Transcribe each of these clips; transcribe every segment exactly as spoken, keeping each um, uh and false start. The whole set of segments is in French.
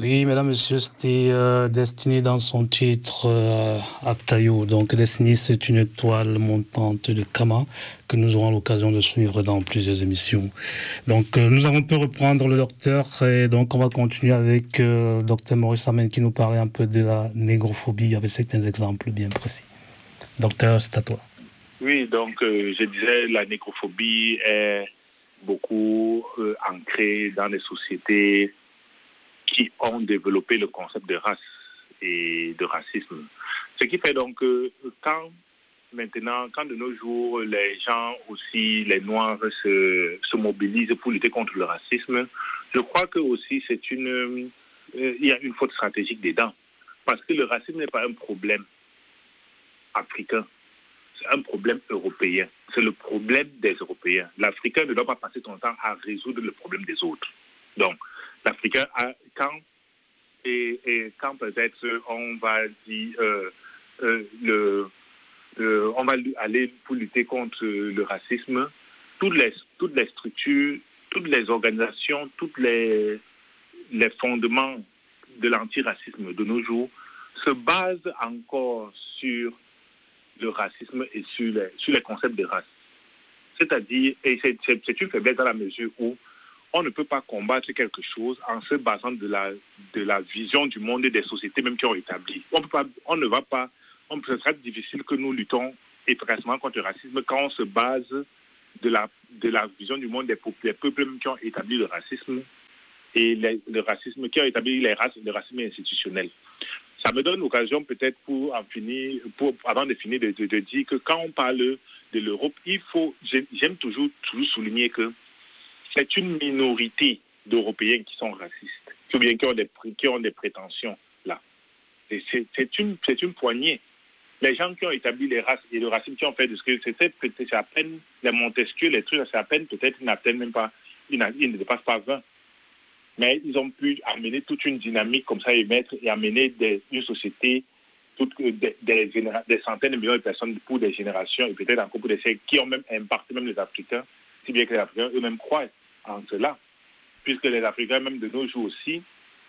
Oui, mesdames, messieurs, c'était euh, Destiny dans son titre euh, Aptayo. Donc, Destiny, c'est une étoile montante de Kama que nous aurons l'occasion de suivre dans plusieurs émissions. Donc, euh, nous avons pu reprendre le docteur et donc on va continuer avec euh, le docteur Maurice Amen qui nous parlait un peu de la négrophobie avec certains exemples bien précis. Docteur, c'est à toi. Oui, donc euh, je disais la négrophobie est beaucoup euh, ancrée dans les sociétés qui ont développé le concept de race et de racisme. Ce qui fait donc que quand maintenant, quand de nos jours, les gens aussi, les Noirs se, se mobilisent pour lutter contre le racisme, je crois que aussi c'est une, euh, il y a une faute stratégique dedans. Parce que le racisme n'est pas un problème africain, c'est un problème européen. C'est le problème des Européens. L'Africain ne doit pas passer son temps à résoudre le problème des autres. Donc, l'Africain, a, quand, et, et quand peut-être on va dire euh, euh, le, le, on va aller pour lutter contre le racisme, toutes les, toutes les structures, toutes les organisations, tous les, les fondements de l'antiracisme de nos jours se basent encore sur le racisme et sur les, sur les concepts de race. C'est-à-dire, et c'est, c'est, c'est une faiblesse dans la mesure où on ne peut pas combattre quelque chose en se basant de la, de la vision du monde et des sociétés même qui ont établi. On, peut pas, on ne va pas, on, ce sera difficile que nous luttons efficacement contre le racisme quand on se base de la, de la vision du monde des peuples, des peuples même qui ont établi le racisme et les, le racisme, qui ont établi les races, le racisme institutionnel. Ça me donne l'occasion peut-être pour en finir, pour, avant de finir, de, de, de dire que quand on parle de l'Europe, il faut, j'aime toujours, toujours souligner que c'est une minorité d'Européens qui sont racistes, ou bien qui ont des, qui ont des prétentions là. Et c'est, c'est, une, c'est une poignée. Les gens qui ont établi les races et le racisme qui ont fait de ce que c'est, c'est à peine, les Montesquieu, les trucs, c'est à peine, peut-être, ils n'atteignent même pas, ils ne dépassent pas vingt. Mais ils ont pu amener toute une dynamique comme ça et mettre et amener des, une société, toute, des, des, des centaines de millions de personnes pour des générations et peut-être encore pour des siècles qui ont même impacté même les Africains, si bien que les Africains eux-mêmes croient en cela. Puisque les Africains, même de nos jours aussi,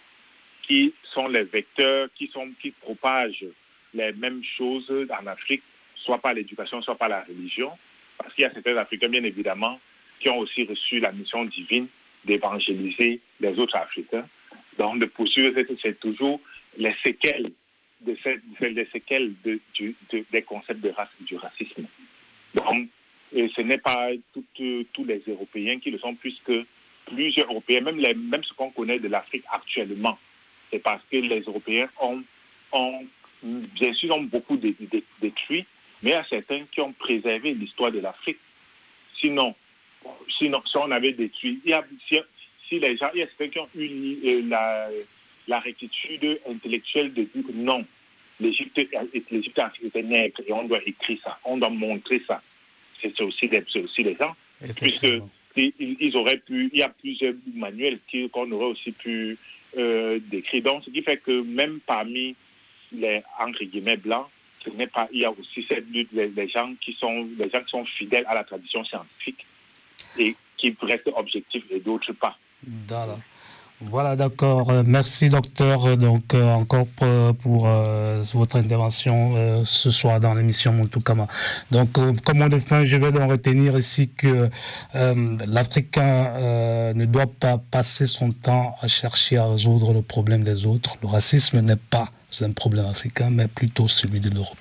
qui sont les vecteurs, qui, sont, qui propagent les mêmes choses en Afrique, soit par l'éducation, soit par la religion, parce qu'il y a certains Africains, bien évidemment, qui ont aussi reçu la mission divine d'évangéliser les autres Africains. Donc, de poursuivre, c'est, c'est toujours les séquelles, de ces, les séquelles de, du, de, des concepts de race et du racisme. Donc, et ce n'est pas tout, euh, tous les Européens qui le sont, puisque plusieurs Européens, même, les, même ce qu'on connaît de l'Afrique actuellement, c'est parce que les Européens ont, ont bien sûr, ont beaucoup détruit, mais il y a certains qui ont préservé l'histoire de l'Afrique. Sinon, Sinon, si on avait détruit, il y a, si, si les gens, il y a certains qui ont eu euh, la, la rectitude intellectuelle de dire que non, l'Égypte, l'Égypte était nègre et on doit écrire ça, on doit montrer ça. C'est, c'est, aussi, les, c'est aussi les gens, puisque ils, ils auraient pu, il y a plusieurs manuels qui, qu'on aurait aussi pu euh, décrire. Donc, ce qui fait que même parmi les, entre guillemets, blancs, ce n'est pas, il y a aussi cette lutte, les, les gens qui sont, les gens qui sont fidèles à la tradition scientifique et qui restent objectifs et d'autres pas. Voilà, voilà d'accord. Merci docteur donc euh, encore pour, pour euh, votre intervention euh, ce soir dans l'émission Montoukama. Donc euh, comme on de fin, je vais donc retenir ici que euh, l'Africain euh, ne doit pas passer son temps à chercher à résoudre le problème des autres. Le racisme n'est pas un problème africain, mais plutôt celui de l'Europe.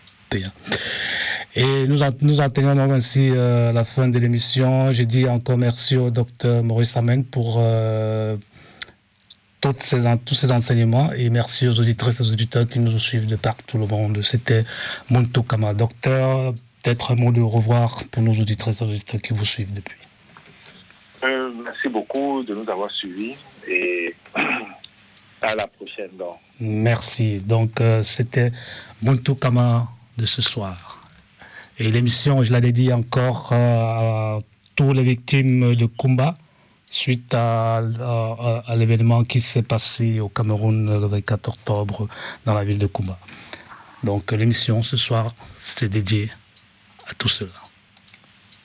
Et nous, nous atteignons donc ainsi euh, la fin de l'émission. Je dis encore merci au docteur Maurice Amen pour euh, toutes ces, tous ces enseignements et merci aux auditrices et aux auditeurs qui nous suivent de partout le monde. C'était Montoukama. Docteur, peut-être un mot de au revoir pour nos auditrices et auditeurs qui vous suivent depuis. Euh, merci beaucoup de nous avoir suivis et à la prochaine. Donc. Merci. Donc, euh, c'était Montoukama de ce soir. Et l'émission, je l'avais dit encore, euh, à tous les victimes de Kumba, suite à, à, à l'événement qui s'est passé au Cameroun le vingt-quatre octobre dans la ville de Kumba. Donc l'émission ce soir, c'est dédié à tout cela.